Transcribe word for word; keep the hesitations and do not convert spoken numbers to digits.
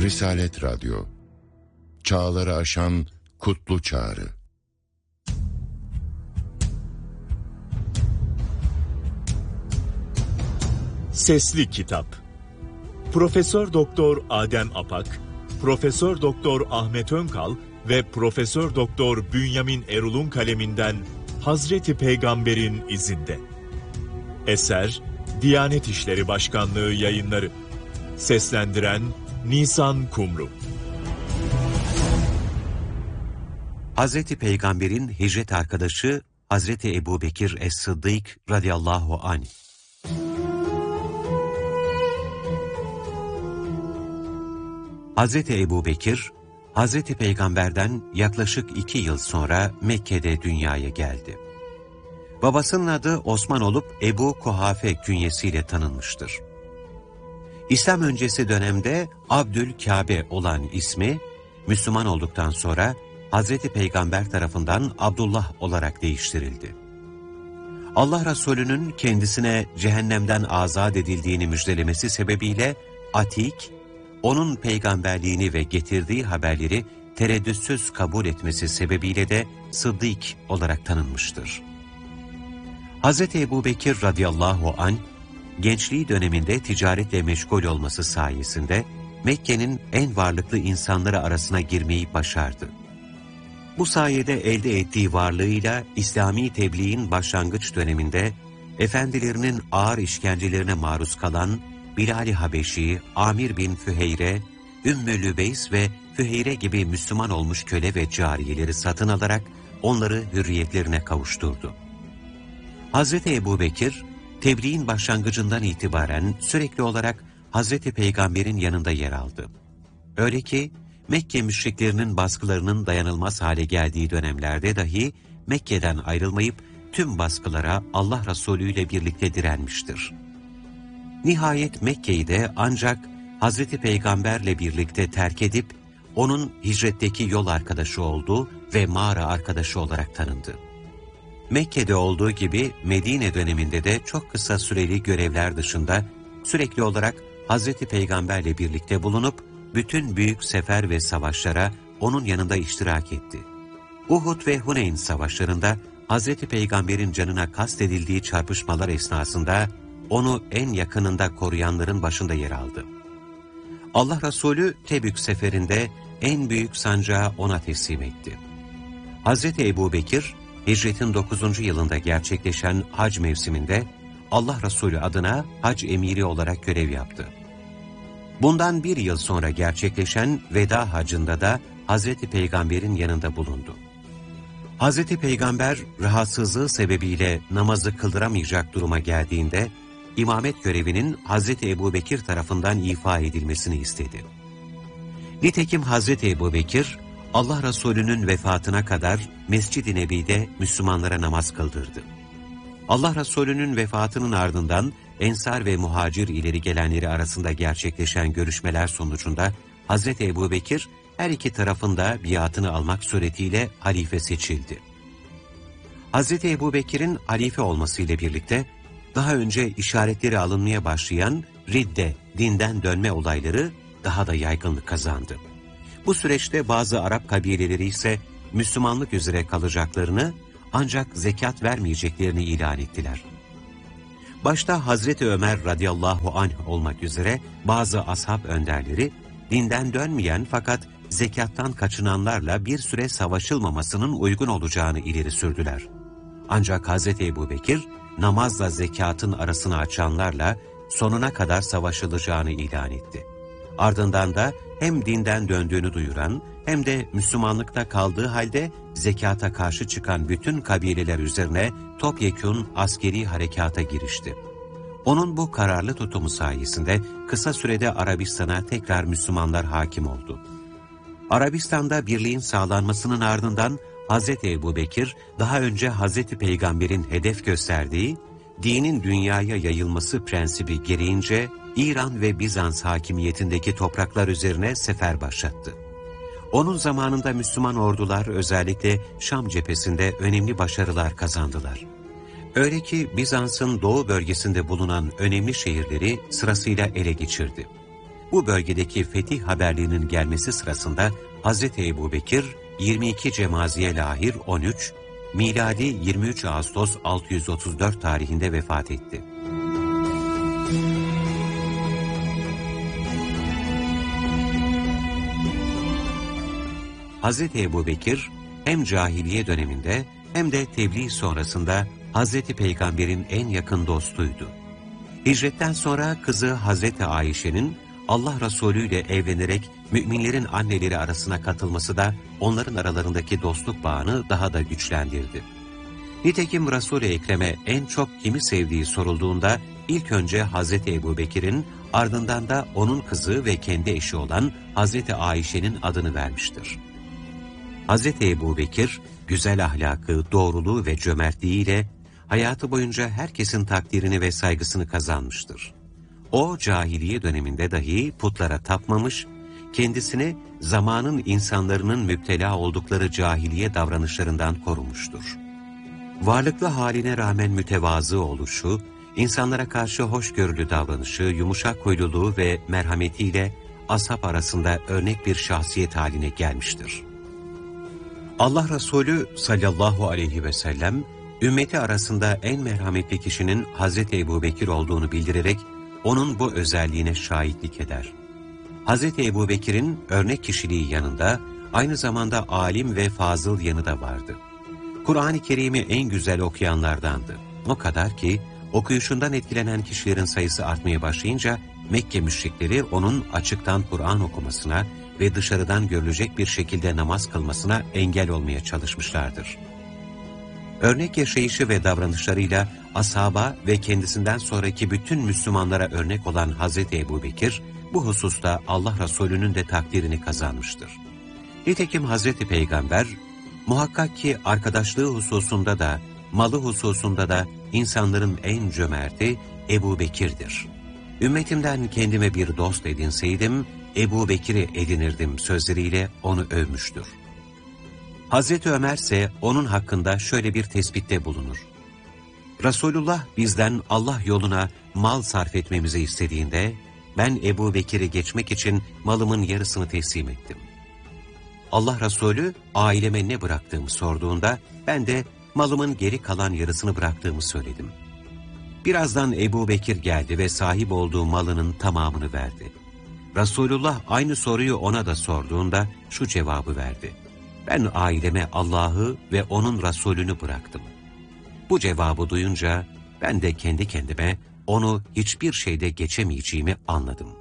Risalet Radyo, çağları aşan kutlu çağrı. Sesli Kitap. Profesör Doktor Adem Apak, Profesör Doktor Ahmet Önkal ve Profesör Doktor Bünyamin Erul'un kaleminden Hazreti Peygamber'in izinde. Eser Diyanet İşleri Başkanlığı Yayınları. Seslendiren Nisan Kumru. Hazreti Peygamber'in hicret arkadaşı Hazreti Ebubekir Es-Sıddık radıyallahu anh. Hazreti Ebubekir, Hazreti Peygamber'den yaklaşık iki yıl sonra Mekke'de dünyaya geldi. Babasının adı Osman olup Ebu Kuhafe künyesiyle tanınmıştır. İslam öncesi dönemde Abdülkabe olan ismi, Müslüman olduktan sonra Hazreti Peygamber tarafından Abdullah olarak değiştirildi. Allah Resulü'nün kendisine cehennemden azat edildiğini müjdelemesi sebebiyle Atik, onun peygamberliğini ve getirdiği haberleri tereddütsüz kabul etmesi sebebiyle de Sıddık olarak tanınmıştır. Hazreti Ebubekir radıyallahu anh, gençliği döneminde ticaretle meşgul olması sayesinde Mekke'nin en varlıklı insanları arasına girmeyi başardı. Bu sayede elde ettiği varlığıyla İslami tebliğin başlangıç döneminde efendilerinin ağır işkencelerine maruz kalan Bilal-i Habeşi, Amir bin Füheyre, Ümmü Lübeys ve Füheyre gibi Müslüman olmuş köle ve cariyeleri satın alarak onları hürriyetlerine kavuşturdu. Hazreti Ebubekir, tebliğin başlangıcından itibaren sürekli olarak Hazreti Peygamber'in yanında yer aldı. Öyle ki Mekke müşriklerinin baskılarının dayanılmaz hale geldiği dönemlerde dahi Mekke'den ayrılmayıp tüm baskılara Allah Resulü ile birlikte direnmiştir. Nihayet Mekke'yi de ancak Hazreti Peygamber'le birlikte terk edip onun hicretteki yol arkadaşı oldu ve mağara arkadaşı olarak tanındı. Mekke'de olduğu gibi Medine döneminde de çok kısa süreli görevler dışında sürekli olarak Hazreti Peygamber'le birlikte bulunup bütün büyük sefer ve savaşlara onun yanında iştirak etti. Uhud ve Huneyn savaşlarında Hazreti Peygamber'in canına kastedildiği çarpışmalar esnasında onu en yakınında koruyanların başında yer aldı. Allah Resulü Tebük seferinde en büyük sancağı ona teslim etti. Hazreti Ebubekir, hicretin dokuzuncu yılında gerçekleşen hac mevsiminde Allah Resulü adına hac emiri olarak görev yaptı. Bundan bir yıl sonra gerçekleşen veda hacında da Hazreti Peygamber'in yanında bulundu. Hazreti Peygamber rahatsızlığı sebebiyle namazı kıldıramayacak duruma geldiğinde imamet görevinin Hazreti Ebubekir tarafından ifa edilmesini istedi. Nitekim Hazreti Ebubekir, Allah Resulü'nün vefatına kadar Mescid-i Nebi'de Müslümanlara namaz kıldırdı. Allah Resulü'nün vefatının ardından Ensar ve Muhacir ileri gelenleri arasında gerçekleşen görüşmeler sonucunda Hazreti Ebubekir her iki tarafında biatını almak suretiyle halife seçildi. Hazreti Ebubekir'in halife olmasıyla birlikte daha önce işaretleri alınmaya başlayan ridde, dinden dönme olayları daha da yaygınlık kazandı. Bu süreçte bazı Arap kabileleri ise Müslümanlık üzere kalacaklarını ancak zekat vermeyeceklerini ilan ettiler. Başta Hazreti Ömer radıyallahu anh olmak üzere bazı ashab önderleri dinden dönmeyen fakat zekattan kaçınanlarla bir süre savaşılmamasının uygun olacağını ileri sürdüler. Ancak Hazreti Ebubekir namazla zekatın arasını açanlarla sonuna kadar savaşılacağını ilan etti. Ardından da hem dinden döndüğünü duyuran hem de Müslümanlıkta kaldığı halde zekata karşı çıkan bütün kabileler üzerine topyekün askeri harekata girişti. Onun bu kararlı tutumu sayesinde kısa sürede Arabistan'a tekrar Müslümanlar hakim oldu. Arabistan'da birliğin sağlanmasının ardından Hazreti Ebubekir daha önce Hazreti Peygamber'in hedef gösterdiği dinin dünyaya yayılması prensibi gereğince İran ve Bizans hakimiyetindeki topraklar üzerine sefer başlattı. Onun zamanında Müslüman ordular özellikle Şam cephesinde önemli başarılar kazandılar. Öyle ki Bizans'ın doğu bölgesinde bulunan önemli şehirleri sırasıyla ele geçirdi. Bu bölgedeki fetih haberliğinin gelmesi sırasında Hazreti Ebubekir yirmi iki Cemaziye Lahir on üç, miladi yirmi üç Ağustos altı yüz otuz dört tarihinde vefat etti. Hazreti Ebubekir hem cahiliye döneminde hem de tebliğ sonrasında Hazreti Peygamber'in en yakın dostuydu. Hicretten sonra kızı Hazreti Ayşe'nin Allah Resulü ile evlenerek müminlerin anneleri arasına katılması da onların aralarındaki dostluk bağını daha da güçlendirdi. Nitekim Resul-i Ekrem'e en çok kimi sevdiği sorulduğunda ilk önce Hazreti Ebubekir'in, ardından da onun kızı ve kendi eşi olan Hazreti Ayşe'nin adını vermiştir. Hazreti Ebubekir, güzel ahlakı, doğruluğu ve cömertliğiyle hayatı boyunca herkesin takdirini ve saygısını kazanmıştır. O, cahiliye döneminde dahi putlara tapmamış, kendisini zamanın insanların müptela oldukları cahiliye davranışlarından korumuştur. Varlıklı haline rağmen mütevazı oluşu, insanlara karşı hoşgörülü davranışı, yumuşak huyluluğu ve merhametiyle ashab arasında örnek bir şahsiyet haline gelmiştir. Allah Resulü sallallahu aleyhi ve sellem, ümmeti arasında en merhametli kişinin Hazreti Ebubekir olduğunu bildirerek onun bu özelliğine şahitlik eder. Hazreti Ebubekir'in örnek kişiliği yanında aynı zamanda alim ve fazıl yanı da vardı. Kur'an-ı Kerim'i en güzel okuyanlardandı. O kadar ki okuyuşundan etkilenen kişilerin sayısı artmaya başlayınca Mekke müşrikleri onun açıktan Kur'an okumasına ve dışarıdan görülecek bir şekilde namaz kılmasına engel olmaya çalışmışlardır. Örnek yaşayışı ve davranışlarıyla ashaba ve kendisinden sonraki bütün Müslümanlara örnek olan Hazreti Ebubekir, bu hususta Allah Resulü'nün de takdirini kazanmıştır. Nitekim Hazreti Peygamber, muhakkak ki arkadaşlığı hususunda da, malı hususunda da insanların en cömerti Ebubekir'dir. Ümmetimden kendime bir dost edinseydim, Ebubekir'i edinirdim sözleriyle onu övmüştür. Hazreti Ömer ise onun hakkında şöyle bir tespitte bulunur. Resulullah bizden Allah yoluna mal sarf etmemizi istediğinde, ben Ebubekir'i geçmek için malımın yarısını teslim ettim. Allah Resulü aileme ne bıraktığımı sorduğunda, ben de malımın geri kalan yarısını bıraktığımı söyledim. Birazdan Ebubekir geldi ve sahip olduğu malının tamamını verdi. Resulullah aynı soruyu ona da sorduğunda şu cevabı verdi. Ben aileme Allah'ı ve onun Resulünü bıraktım. Bu cevabı duyunca ben de kendi kendime onu hiçbir şeyde geçemeyeceğimi anladım.